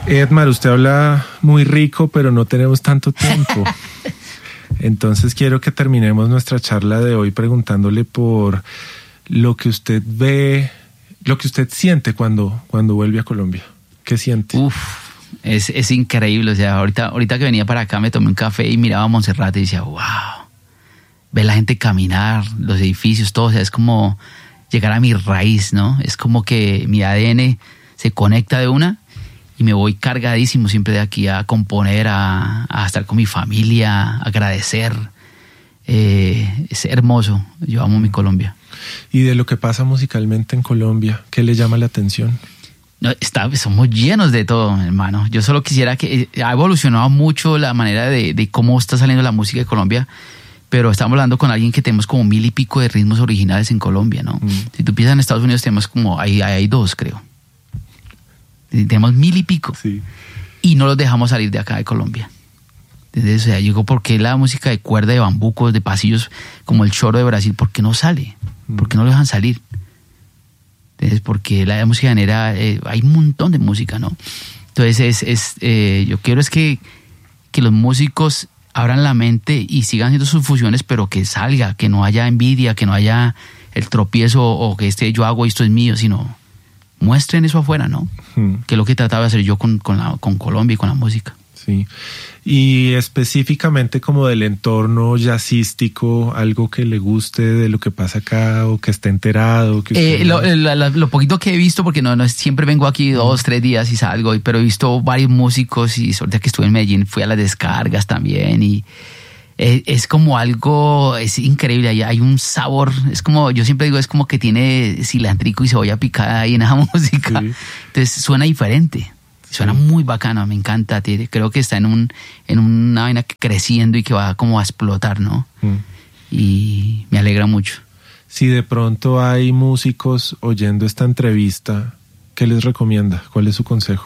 Edmar, usted habla muy rico, pero no tenemos tanto tiempo. Entonces quiero que terminemos nuestra charla de hoy preguntándole por lo que usted ve, lo que usted siente cuando vuelve a Colombia. ¿Qué siente? Es increíble. O sea, ahorita que venía para acá me tomé un café y miraba a Monserrate y decía, wow, ver la gente caminar, los edificios, todo. O sea, es como llegar a mi raíz, ¿no? Es como que mi ADN se conecta de una y me voy cargadísimo siempre de aquí a componer, a estar con mi familia, a agradecer. Es hermoso. Yo amo mi Colombia. Y de lo que pasa musicalmente en Colombia, ¿qué le llama la atención? No, somos llenos de todo, hermano. Yo solo quisiera que... ha evolucionado mucho la manera de cómo está saliendo la música de Colombia, pero estamos hablando con alguien que tenemos como 1000 y pico de ritmos originales en Colombia, ¿no? Si tú piensas en Estados Unidos, tenemos como... hay 2, creo. Tenemos 1000 y pico. Sí. Y no los dejamos salir de acá de Colombia. Entonces, o sea, yo digo, ¿por qué la música de cuerda, de bambucos, de pasillos, como el choro de Brasil, por qué no sale? ¿Por qué no lo dejan salir? Entonces, porque la música llanera, hay un montón de música, ¿no? Entonces, yo quiero es que los músicos abran la mente y sigan haciendo sus fusiones, pero que salga, que no haya envidia, que no haya el tropiezo o que yo hago esto es mío, sino muestren eso afuera, ¿no? Que es lo que trataba de hacer yo con Colombia y con la música. Sí. Y específicamente como del entorno jazzístico, algo que le guste de lo que pasa acá o que esté enterado. Que lo poquito que he visto, porque no siempre vengo aquí 2, 3 días y salgo, pero he visto varios músicos y sobre todo que estuve en Medellín, fui a las descargas también y es como algo, es increíble, hay un sabor, es como, yo siempre digo, es como que tiene cilantrico y cebolla picada ahí en esa música. Sí. Entonces suena diferente. Suena muy bacano, me encanta. Creo que está en una vaina creciendo y que va como a explotar, ¿no? Y me alegra mucho. Si de pronto hay músicos oyendo esta entrevista, ¿qué les recomienda? ¿Cuál es su consejo?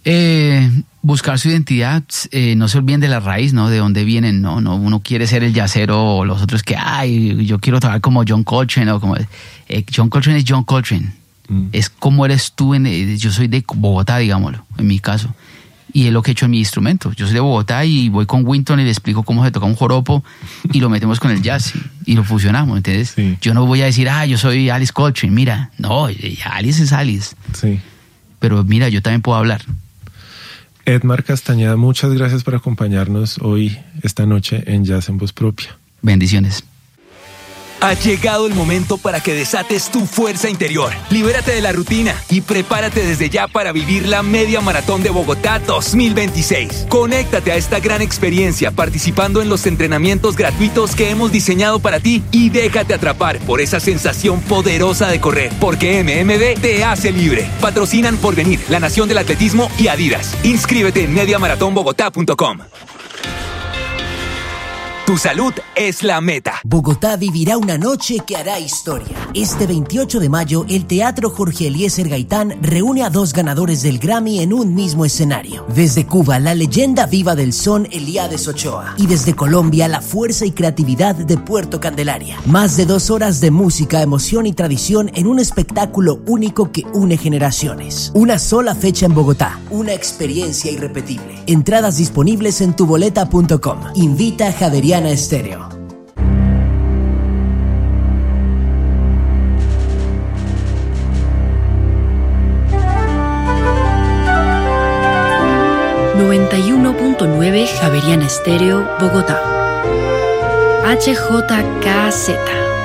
Buscar su identidad, no se olviden de la raíz, ¿no? De dónde vienen, ¿no? Uno quiere ser el jazzero o los otros que, yo quiero trabajar como John Coltrane o como... John Coltrane es John Coltrane. Es como eres tú. Yo soy de Bogotá, digámoslo, en mi caso. Y es lo que he hecho en mi instrumento. Yo soy de Bogotá y voy con Winton y le explico cómo se toca un joropo y lo metemos con el jazz y lo fusionamos. Entonces, sí. Yo no voy a decir, yo soy Alice Coltrane. Mira, no, Alice es Alice. Sí. Pero mira, yo también puedo hablar. Edmar Castañeda, muchas gracias por acompañarnos hoy, esta noche, en Jazz en Voz Propia. Bendiciones. Ha llegado el momento para que desates tu fuerza interior. Libérate de la rutina y prepárate desde ya para vivir la Media Maratón de Bogotá 2026. Conéctate a esta gran experiencia participando en los entrenamientos gratuitos que hemos diseñado para ti y déjate atrapar por esa sensación poderosa de correr, porque MMD te hace libre. Patrocinan Porvenir, La Nación del Atletismo y Adidas. Inscríbete en mediamaratonbogotá.com. Tu salud es la meta. Bogotá vivirá una noche que hará historia. Este 28 de mayo, el Teatro Jorge Eliezer Gaitán reúne a 2 ganadores del Grammy en un mismo escenario. Desde Cuba, la leyenda viva del son Elías Ochoa. Y desde Colombia, la fuerza y creatividad de Puerto Candelaria. Más de 2 horas de música, emoción y tradición en un espectáculo único que une generaciones. Una sola fecha en Bogotá. Una experiencia irrepetible. Entradas disponibles en tuboleta.com. Invita a Javeriana Estéreo. Javeriana Estéreo, Bogotá. HJKZ.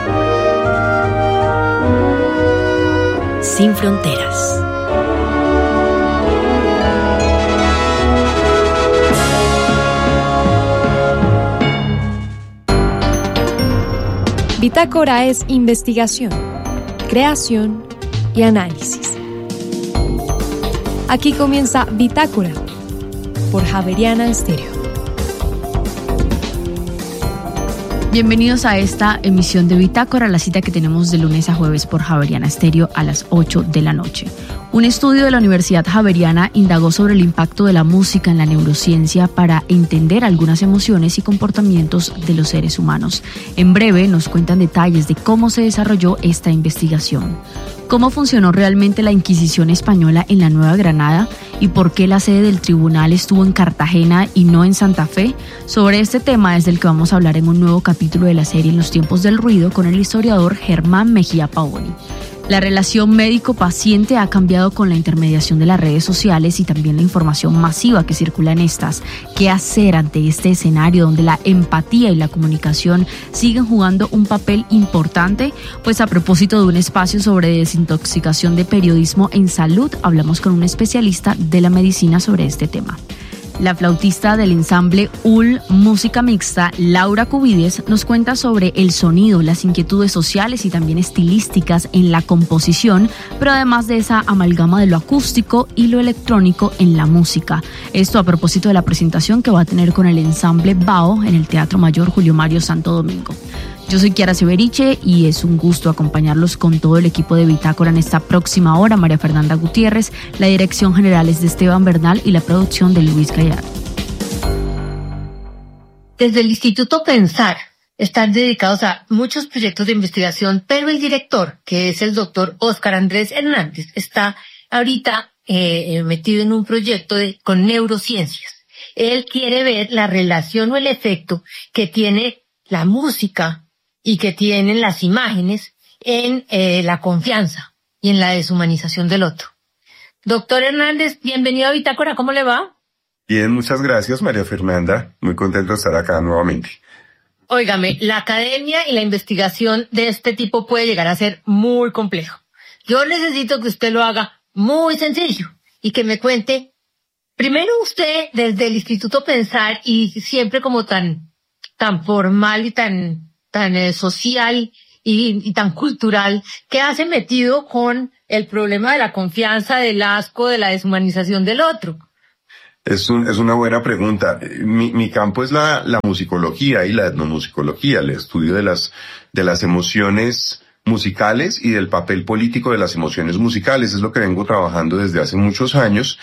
Sin fronteras. Bitácora es investigación, creación y análisis. Aquí comienza Bitácora por Javeriana Estéreo. Bienvenidos a esta emisión de Bitácora, la cita que tenemos de lunes a jueves por Javeriana Estéreo a las 8 de la noche. Un estudio de la Universidad Javeriana indagó sobre el impacto de la música en la neurociencia para entender algunas emociones y comportamientos de los seres humanos. En breve nos cuentan detalles de cómo se desarrolló esta investigación. ¿Cómo funcionó realmente la Inquisición española en la Nueva Granada? ¿Y por qué la sede del tribunal estuvo en Cartagena y no en Santa Fe? Sobre este tema es del que vamos a hablar en un nuevo capítulo de la serie En los tiempos del ruido con el historiador Germán Mejía Pavoni. La relación médico-paciente ha cambiado con la intermediación de las redes sociales y también la información masiva que circula en estas. ¿Qué hacer ante este escenario donde la empatía y la comunicación siguen jugando un papel importante? Pues a propósito de un espacio sobre desintoxicación de periodismo en salud, hablamos con un especialista de la medicina sobre este tema. La flautista del ensamble UL Música Mixta, Laura Cubides, nos cuenta sobre el sonido, las inquietudes sociales y también estilísticas en la composición, pero además de esa amalgama de lo acústico y lo electrónico en la música. Esto a propósito de la presentación que va a tener con el ensamble BAO en el Teatro Mayor Julio Mario Santo Domingo. Yo soy Kiara Severiche y es un gusto acompañarlos con todo el equipo de Bitácora en esta próxima hora. María Fernanda Gutiérrez, la dirección general es de Esteban Bernal y la producción de Luis Gallardo. Desde el Instituto Pensar están dedicados a muchos proyectos de investigación, pero el director, que es el doctor Óscar Andrés Hernández, está ahorita metido en un proyecto con neurociencias. Él quiere ver la relación o el efecto que tiene la música y que tienen las imágenes en la confianza y en la deshumanización del otro. Doctor Hernández, bienvenido a Bitácora, ¿cómo le va? Bien, muchas gracias, María Fernanda. Muy contento de estar acá nuevamente. Óigame, la academia y la investigación de este tipo puede llegar a ser muy complejo. Yo necesito que usted lo haga muy sencillo y que me cuente, primero usted, desde el Instituto Pensar y siempre como tan formal y tan social y tan cultural, ¿qué hace metido con el problema de la confianza, del asco, de la deshumanización del otro? Es una buena pregunta. Mi campo es la musicología y la etnomusicología, el estudio de las emociones musicales y del papel político de las emociones musicales. Es lo que vengo trabajando desde hace muchos años.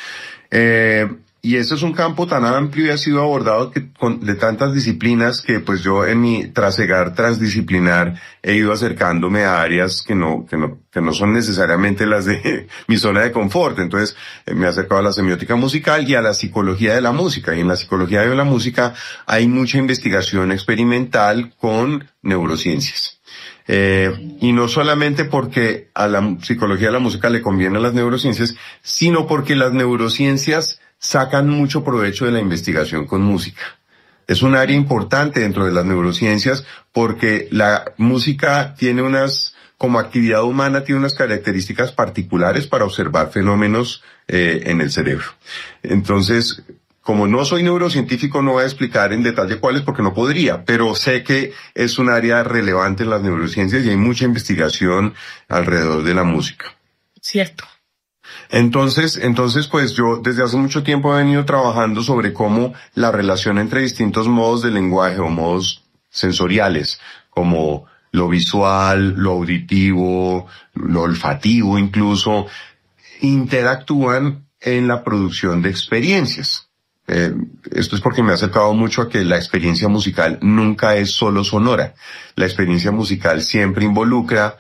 Y eso es un campo tan amplio y ha sido abordado de tantas disciplinas que pues yo en mi trasegar transdisciplinar he ido acercándome a áreas que no son necesariamente las de mi zona de confort. Entonces me he acercado a la semiótica musical y a la psicología de la música. Y en la psicología de la música hay mucha investigación experimental con neurociencias. Y no solamente porque a la psicología de la música le convienen las neurociencias, sino porque las neurociencias sacan mucho provecho de la investigación con música. Es un área importante dentro de las neurociencias porque la música tiene como actividad humana, tiene unas características particulares para observar fenómenos en el cerebro. Entonces, como no soy neurocientífico, no voy a explicar en detalle cuáles porque no podría, pero sé que es un área relevante en las neurociencias y hay mucha investigación alrededor de la música. Cierto. Entonces, pues yo desde hace mucho tiempo he venido trabajando sobre cómo la relación entre distintos modos de lenguaje o modos sensoriales, como lo visual, lo auditivo, lo olfativo incluso, interactúan en la producción de experiencias. Esto es porque me ha acercado mucho a que la experiencia musical nunca es solo sonora. La experiencia musical siempre involucra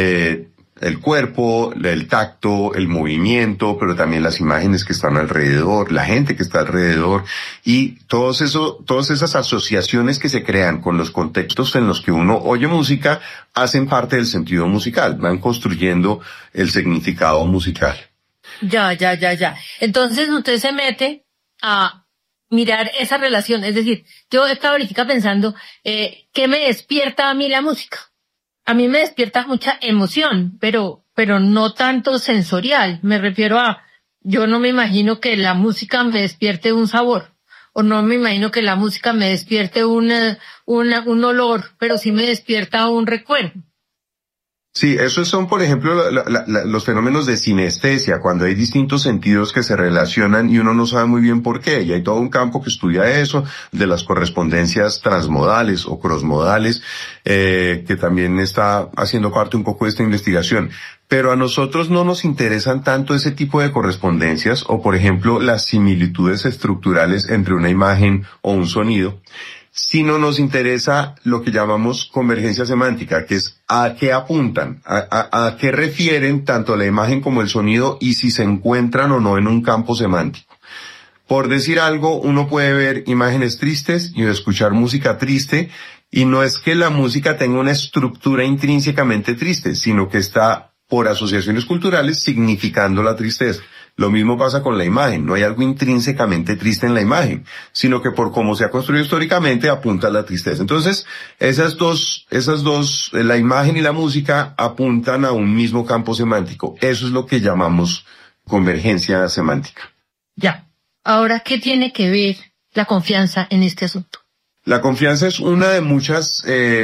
el cuerpo, el tacto, el movimiento, pero también las imágenes que están alrededor, la gente que está alrededor y todas esas asociaciones que se crean con los contextos en los que uno oye música hacen parte del sentido musical, van construyendo el significado musical. Ya. Entonces usted se mete a mirar esa relación, es decir, yo estaba ahorita pensando, ¿qué me despierta a mí la música? A mí me despierta mucha emoción, pero no tanto sensorial. Me refiero a, yo no me imagino que la música me despierte un sabor, o no me imagino que la música me despierte un olor, pero sí me despierta un recuerdo. Sí, esos son, por ejemplo, los fenómenos de sinestesia, cuando hay distintos sentidos que se relacionan y uno no sabe muy bien por qué. Y hay todo un campo que estudia eso, de las correspondencias transmodales o crossmodales, que también está haciendo parte un poco de esta investigación. Pero a nosotros no nos interesan tanto ese tipo de correspondencias o, por ejemplo, las similitudes estructurales entre una imagen o un sonido, sino nos interesa lo que llamamos convergencia semántica, que es a qué apuntan, a qué refieren tanto la imagen como el sonido y si se encuentran o no en un campo semántico. Por decir algo, uno puede ver imágenes tristes y escuchar música triste, y no es que la música tenga una estructura intrínsecamente triste, sino que está por asociaciones culturales significando la tristeza. Lo mismo pasa con la imagen, no hay algo intrínsecamente triste en la imagen, sino que por cómo se ha construido históricamente apunta a la tristeza. Entonces, esas dos, la imagen y la música apuntan a un mismo campo semántico. Eso es lo que llamamos convergencia semántica. Ya. Ahora, ¿qué tiene que ver la confianza en este asunto? La confianza es una de muchas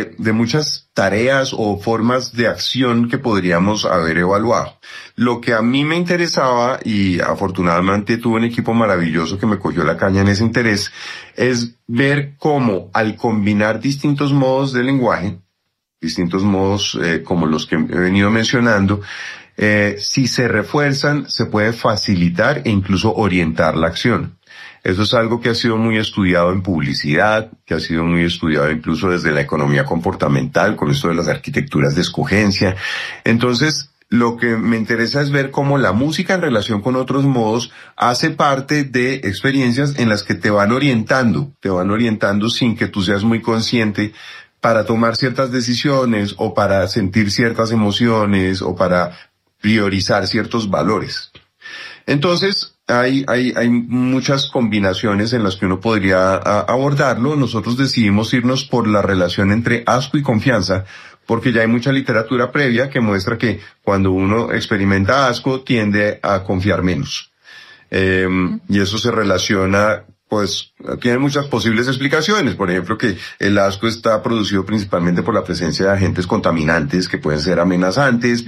tareas o formas de acción que podríamos haber evaluado. Lo que a mí me interesaba, y afortunadamente tuve un equipo maravilloso que me cogió la caña en ese interés, es ver cómo al combinar distintos modos de lenguaje, distintos modos como los que he venido mencionando, si se refuerzan, se puede facilitar e incluso orientar la acción. Eso es algo que ha sido muy estudiado en publicidad, que ha sido muy estudiado incluso desde la economía comportamental, con esto de las arquitecturas de escogencia. Entonces, lo que me interesa es ver cómo la música en relación con otros modos hace parte de experiencias en las que te van orientando sin que tú seas muy consciente para tomar ciertas decisiones o para sentir ciertas emociones o para priorizar ciertos valores. Entonces, hay muchas combinaciones en las que uno podría abordarlo. Nosotros decidimos irnos por la relación entre asco y confianza, porque ya hay mucha literatura previa que muestra que cuando uno experimenta asco tiende a confiar menos. Y eso se relaciona, pues, tiene muchas posibles explicaciones. Por ejemplo, que el asco está producido principalmente por la presencia de agentes contaminantes que pueden ser amenazantes.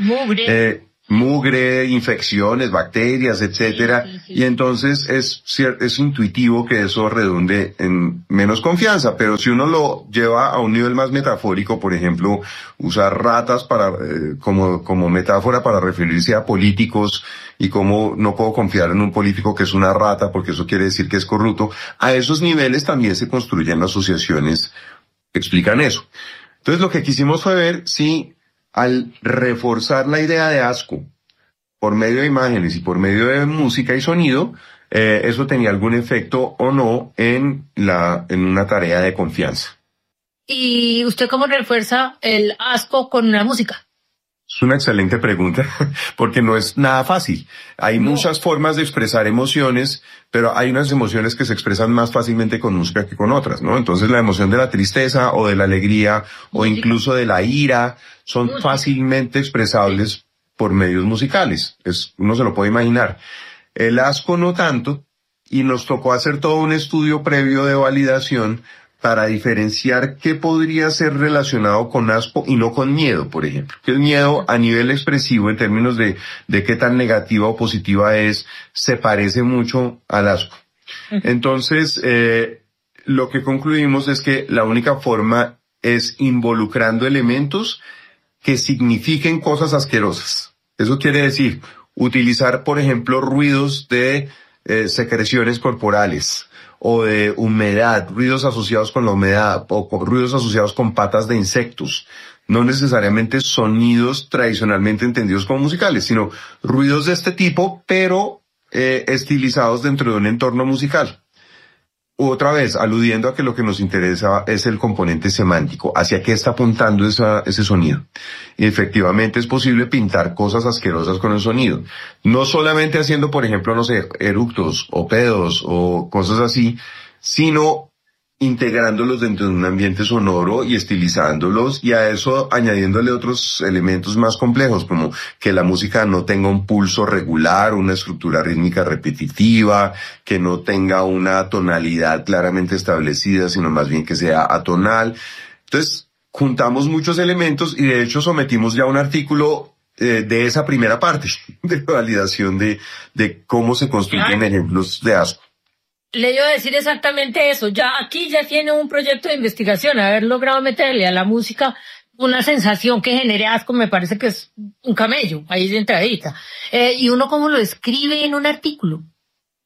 Mugre, infecciones, bacterias, etcétera, y entonces es intuitivo que eso redunde en menos confianza, pero si uno lo lleva a un nivel más metafórico, por ejemplo, usar ratas como metáfora para referirse a políticos y cómo no puedo confiar en un político que es una rata porque eso quiere decir que es corrupto, a esos niveles también se construyen asociaciones que explican eso. Entonces lo que quisimos fue ver si al reforzar la idea de asco por medio de imágenes y por medio de música y sonido, eso tenía algún efecto o no en una tarea de confianza. ¿Y usted cómo refuerza el asco con una música? Es una excelente pregunta, porque no es nada fácil. Hay muchas formas de expresar emociones, pero hay unas emociones que se expresan más fácilmente con música que con otras, ¿no? Entonces la emoción de la tristeza o de la alegría o incluso de la ira son fácilmente expresables por medios musicales. Uno se lo puede imaginar. El asco no tanto, y nos tocó hacer todo un estudio previo de validación para diferenciar qué podría ser relacionado con asco y no con miedo, por ejemplo. Que el miedo a nivel expresivo, en términos de qué tan negativa o positiva es, se parece mucho al asco. Entonces, lo que concluimos es que la única forma es involucrando elementos que signifiquen cosas asquerosas. Eso quiere decir, utilizar, por ejemplo, ruidos de secreciones corporales, o de humedad, ruidos asociados con la humedad, o ruidos asociados con patas de insectos. No necesariamente sonidos tradicionalmente entendidos como musicales, sino ruidos de este tipo, pero estilizados dentro de un entorno musical. Otra vez, aludiendo a que lo que nos interesa es el componente semántico, hacia qué está apuntando ese sonido. Y efectivamente es posible pintar cosas asquerosas con el sonido. No solamente haciendo, por ejemplo, no sé, eructos o pedos o cosas así, sino integrándolos dentro de un ambiente sonoro y estilizándolos, y a eso añadiéndole otros elementos más complejos, como que la música no tenga un pulso regular, una estructura rítmica repetitiva, que no tenga una tonalidad claramente establecida, sino más bien que sea atonal. Entonces, juntamos muchos elementos y de hecho sometimos ya un artículo de esa primera parte de validación de cómo se construyen ejemplos de asco. Le iba a decir exactamente eso. Aquí ya tiene un proyecto de investigación. Haber logrado meterle a la música una sensación que genere asco me parece que es un camello, ahí de entradita. ¿Y uno cómo lo escribe en un artículo?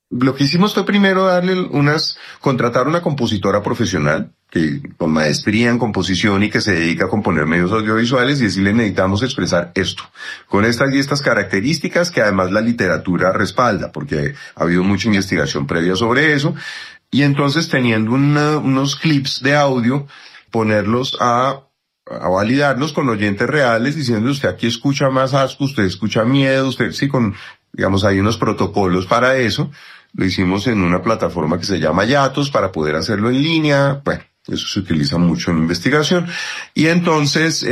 Lo que hicimos fue primero contratar una compositora profesional que con maestría en composición y que se dedica a componer medios audiovisuales y decirle necesitamos expresar esto, con estas y estas características que además la literatura respalda, porque ha habido mucha investigación previa sobre eso, y entonces teniendo unos clips de audio, ponerlos a validarlos con oyentes reales, diciendo usted aquí escucha más asco, usted escucha miedo, usted sí, digamos, hay unos protocolos para eso. Lo hicimos en una plataforma que se llama Yatos para poder hacerlo en línea. Bueno, eso se utiliza mucho en investigación. Y entonces,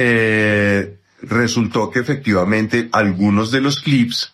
resultó que efectivamente algunos de los clips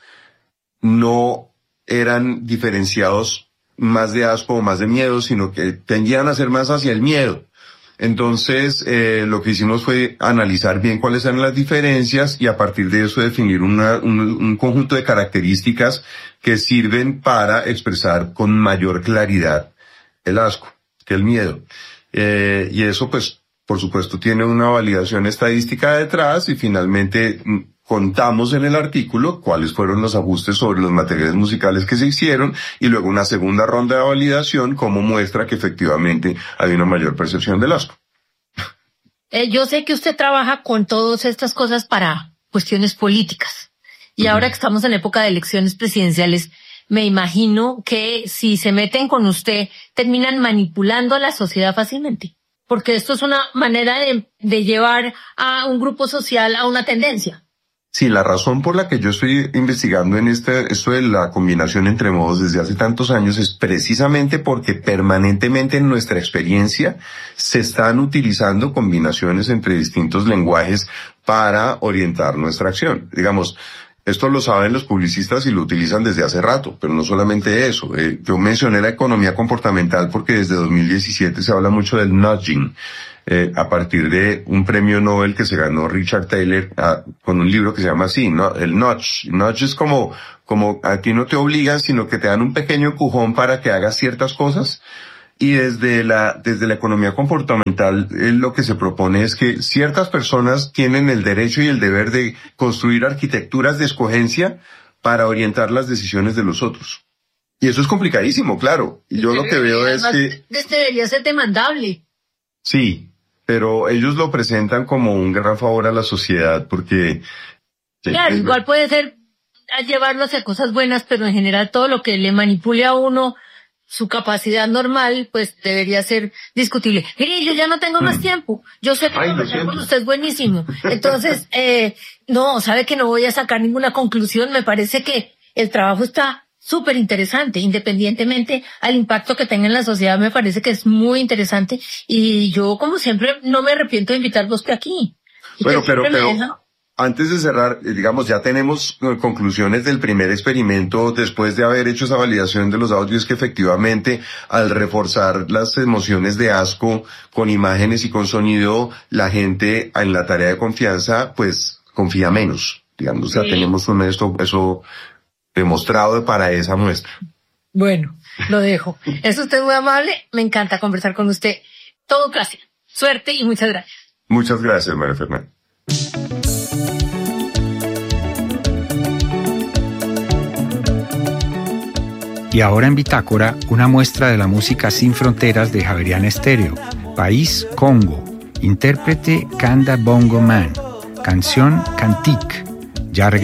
no eran diferenciados más de asco o más de miedo, sino que tendían a ser más hacia el miedo. Entonces, lo que hicimos fue analizar bien cuáles eran las diferencias y a partir de eso definir un conjunto de características que sirven para expresar con mayor claridad el asco que el miedo. Y eso, pues, por supuesto, tiene una validación estadística detrás y finalmente contamos en el artículo cuáles fueron los ajustes sobre los materiales musicales que se hicieron y luego una segunda ronda de validación como muestra que efectivamente hay una mayor percepción del asco. Yo sé que usted trabaja con todas estas cosas para cuestiones políticas y ahora que estamos en época de elecciones presidenciales, me imagino que si se meten con usted terminan manipulando a la sociedad fácilmente, porque esto es una manera de llevar a un grupo social a una tendencia. Sí, la razón por la que yo estoy investigando en esto de la combinación entre modos desde hace tantos años es precisamente porque permanentemente en nuestra experiencia se están utilizando combinaciones entre distintos lenguajes para orientar nuestra acción. Digamos, esto lo saben los publicistas y lo utilizan desde hace rato, pero no solamente eso. Yo mencioné la economía comportamental porque desde 2017 se habla mucho del nudging. A partir de un premio Nobel que se ganó Richard Taylor con un libro que se llama así, ¿no? El nudge. Nudge es como a ti no te obligan, sino que te dan un pequeño empujón para que hagas ciertas cosas. Y desde la economía comportamental, lo que se propone es que ciertas personas tienen el derecho y el deber de construir arquitecturas de escogencia para orientar las decisiones de los otros. Y eso es complicadísimo, claro. Y yo lo que veo es que debería ser demandable. Sí. Pero ellos lo presentan como un gran favor a la sociedad porque... Claro, igual puede ser llevarlo hacia cosas buenas, pero en general todo lo que le manipule a uno su capacidad normal, pues debería ser discutible. Mire, yo ya no tengo más tiempo. Yo sé que usted es buenísimo. Entonces, no, sabe que no voy a sacar ninguna conclusión. Me parece que el trabajo está súper interesante, independientemente al impacto que tenga en la sociedad, me parece que es muy interesante y yo, como siempre, no me arrepiento de invitarlo a usted aquí. Bueno, pero antes de cerrar, digamos, ya tenemos conclusiones del primer experimento después de haber hecho esa validación de los audios que efectivamente al reforzar las emociones de asco con imágenes y con sonido, la gente en la tarea de confianza, pues, confía menos. Digamos, sí. O sea, tenemos eso demostrado para esa muestra. Bueno, lo dejo. Es usted muy amable, me encanta conversar con usted. Todo gracias, suerte y muchas gracias. Muchas gracias, María Fernanda. Y ahora en Bitácora, una muestra de la música sin fronteras de Javeriana Estéreo. País Congo. Intérprete Kanda Bongo Man. Canción Cantique. Ya regresamos.